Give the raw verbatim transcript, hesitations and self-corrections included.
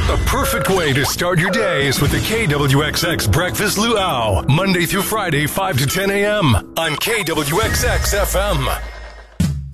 The perfect way to start your day is with the K W X X Breakfast Luau, Monday through Friday, five to ten a.m. on K W X X F M.